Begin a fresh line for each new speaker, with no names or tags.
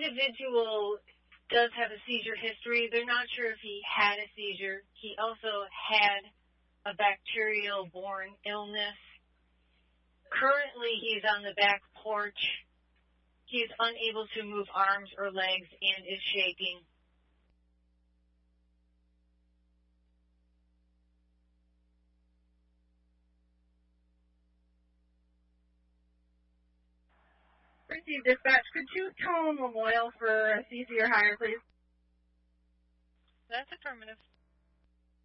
individual does have a seizure history. They're not sure if he had a seizure. He also had a bacterial-borne illness. Currently, he's on the back porch. He's unable to move arms or legs and is shaking.
Receive dispatch. Could you tone Memorial for CZ or higher, please?
That's affirmative.